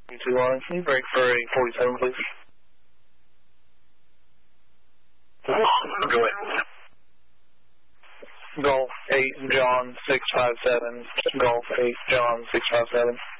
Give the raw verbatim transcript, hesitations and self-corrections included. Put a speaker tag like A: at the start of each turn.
A: two one, can you break for a forty-seven, please?
B: Go ahead.
A: Golf eight, John six five seven. Golf eight, John six five seven.